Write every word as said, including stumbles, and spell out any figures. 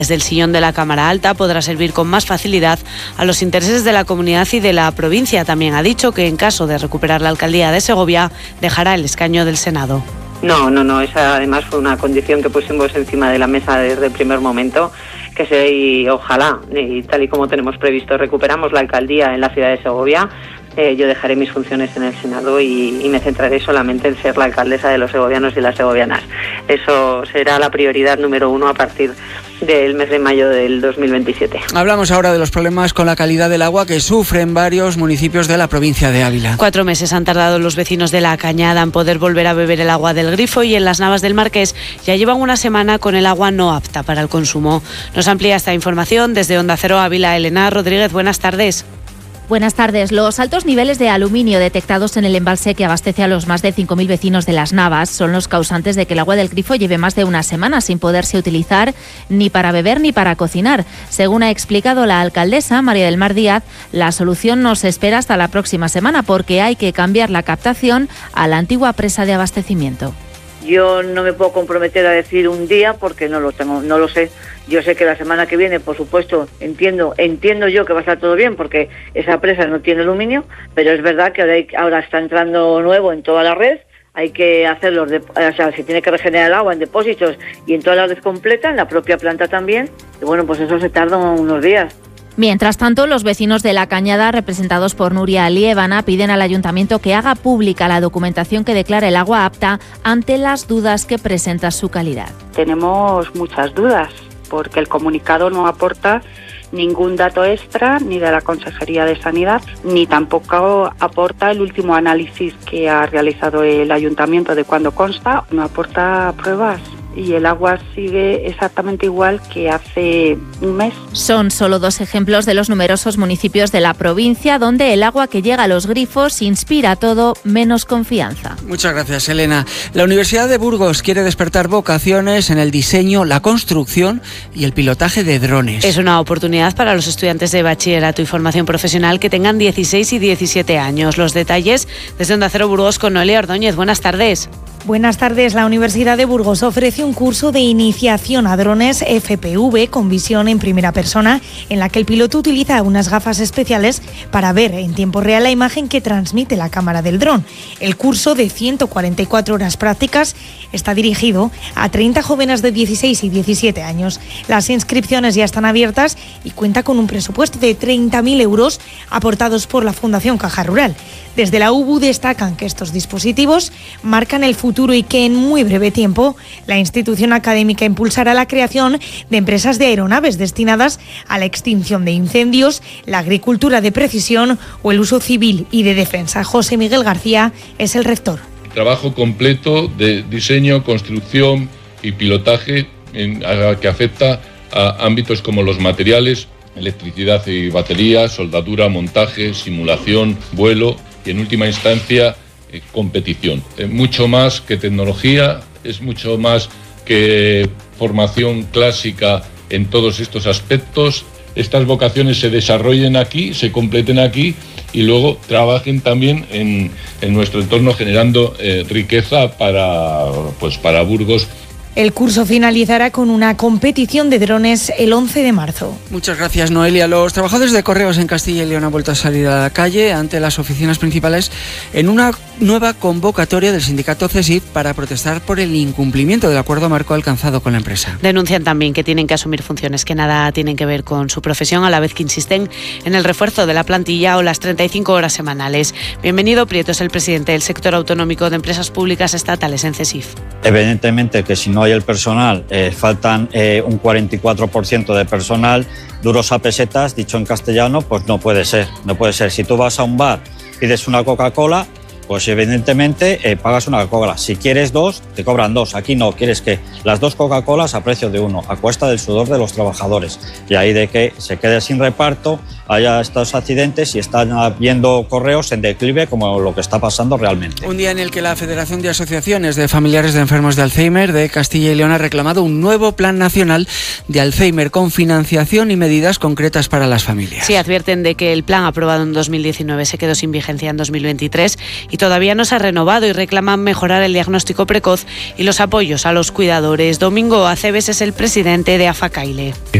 Desde el sillón de la Cámara Alta podrá servir con más facilidad a los intereses de la comunidad y de la provincia. También ha dicho que en caso de recuperar la alcaldía de Segovia, dejará el escaño del Senado. No, no, no, esa además fue una condición que pusimos encima de la mesa desde el primer momento, que se, y ojalá, y tal y como tenemos previsto, recuperamos la alcaldía en la ciudad de Segovia, eh, yo dejaré mis funciones en el Senado y, y me centraré solamente en ser la alcaldesa de los segovianos y las segovianas. Eso será la prioridad número uno a partir del mes de mayo del dos mil veintisiete. Hablamos ahora de los problemas con la calidad del agua que sufren varios municipios de la provincia de Ávila. Cuatro meses han tardado los vecinos de La Cañada en poder volver a beber el agua del grifo y en las Navas del Marqués ya llevan una semana con el agua no apta para el consumo. Nos amplía esta información desde Onda Cero Ávila, Elena Rodríguez. Buenas tardes. Buenas tardes. Los altos niveles de aluminio detectados en el embalse que abastece a los más de cinco mil vecinos de Las Navas son los causantes de que el agua del grifo lleve más de una semana sin poderse utilizar ni para beber ni para cocinar. Según ha explicado la alcaldesa María del Mar Díaz, la solución no se espera hasta la próxima semana porque hay que cambiar la captación a la antigua presa de abastecimiento. Yo no me puedo comprometer a decir un día porque no lo tengo, no lo sé. Yo sé que la semana que viene, por supuesto, entiendo, entiendo yo que va a estar todo bien porque esa presa no tiene aluminio, pero es verdad que ahora, hay, ahora está entrando nuevo en toda la red. Hay que hacerlo, o sea, se tiene que regenerar el agua en depósitos y en toda la red completa, en la propia planta también. Y bueno, pues eso se tarda unos días. Mientras tanto, los vecinos de La Cañada, representados por Nuria Liébana, piden al ayuntamiento que haga pública la documentación que declara el agua apta ante las dudas que presenta su calidad. Tenemos muchas dudas porque el comunicado no aporta ningún dato extra ni de la Consejería de Sanidad, ni tampoco aporta el último análisis que ha realizado el ayuntamiento de cuándo consta, no aporta pruebas. Y el agua sigue exactamente igual que hace un mes. Son solo dos ejemplos de los numerosos municipios de la provincia donde el agua que llega a los grifos inspira todo menos confianza. Muchas gracias, Elena. La Universidad de Burgos quiere despertar vocaciones en el diseño, la construcción y el pilotaje de drones. Es una oportunidad para los estudiantes de bachillerato y formación profesional que tengan dieciséis y diecisiete años. Los detalles desde Onda Cero Burgos con Noelia Ordóñez. Buenas tardes. Buenas tardes. La Universidad de Burgos ofrece un curso de iniciación a drones F P V con visión en primera persona, en la que el piloto utiliza unas gafas especiales para ver en tiempo real la imagen que transmite la cámara del dron. El curso de ciento cuarenta y cuatro horas prácticas está dirigido a treinta jóvenes de dieciséis y diecisiete años. Las inscripciones ya están abiertas y cuenta con un presupuesto de treinta mil euros aportados por la Fundación Caja Rural. Desde la U B U destacan que estos dispositivos marcan el futuro y que en muy breve tiempo la institución académica impulsará la creación de empresas de aeronaves destinadas a la extinción de incendios, la agricultura de precisión o el uso civil y de defensa. José Miguel García es el rector. Trabajo completo de diseño, construcción y pilotaje en, a, que afecta a ámbitos como los materiales, electricidad y baterías, soldadura, montaje, simulación, vuelo y en última instancia eh, competición. Eh, mucho más que tecnología, es mucho más que formación clásica en todos estos aspectos. Estas vocaciones se desarrollen aquí, se completen aquí y luego trabajen también en, en nuestro entorno generando eh, riqueza para, pues, para Burgos. El curso finalizará con una competición de drones el once de marzo. Muchas gracias, Noelia. Los trabajadores de Correos en Castilla y León han vuelto a salir a la calle ante las oficinas principales en una nueva convocatoria del sindicato CESIF para protestar por el incumplimiento del acuerdo marco alcanzado con la empresa. Denuncian también que tienen que asumir funciones que nada tienen que ver con su profesión, a la vez que insisten en el refuerzo de la plantilla o las treinta y cinco horas semanales. Bienvenido Prieto, es el presidente del sector autonómico de empresas públicas estatales en CESIF. Evidentemente que si no hay el personal, eh, faltan eh, un cuarenta y cuatro por ciento de personal, duros a pesetas, dicho en castellano, pues no puede ser, no puede ser. Si tú vas a un bar, pides una Coca-Cola, pues evidentemente eh, pagas una Coca-Cola. Si quieres dos, te cobran dos. Aquí no, quieres que las dos Coca-Colas a precio de uno, a cuesta del sudor de los trabajadores. Y ahí de que se quede sin reparto, haya estos accidentes y están habiendo correos en declive como lo que está pasando realmente. Un día en el que la Federación de Asociaciones de Familiares de Enfermos de Alzheimer de Castilla y León ha reclamado un nuevo plan nacional de Alzheimer con financiación y medidas concretas para las familias. Sí, advierten de que el plan aprobado en dos mil diecinueve se quedó sin vigencia en dos mil veintitrés y todavía no se ha renovado y reclaman mejorar el diagnóstico precoz y los apoyos a los cuidadores. Domingo Aceves es el presidente de AFACaile.